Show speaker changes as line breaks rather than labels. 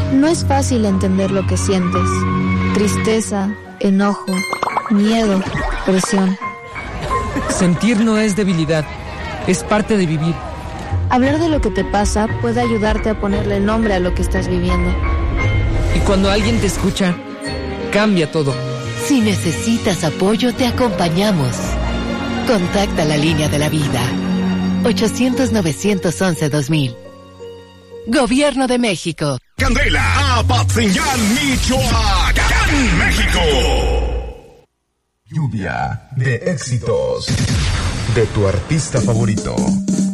No es fácil entender lo que sientes. Tristeza, enojo, miedo, presión.
Sentir no es debilidad, es parte de vivir.
Hablar de lo que te pasa puede ayudarte a ponerle nombre a lo que estás viviendo.
Y cuando alguien te escucha, cambia todo.
Si necesitas apoyo, te acompañamos. Contacta la línea de la vida. 800-911-2000. Gobierno de México.
Candela, Apatzingán, Michoacán, México.
Lluvia de éxitos de tu artista favorito.